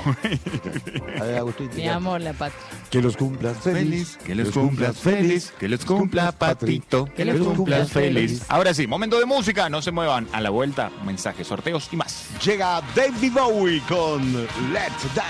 A ver, Agustín. Mi amor, la patria. Que los cumplas feliz. Que los cumplas feliz, que los cumpla Patito, que los cumplas feliz. Ahora sí, momento de música, no se muevan. A la vuelta, mensajes, sorteos y más. Llega David Bowie con Let's Dance.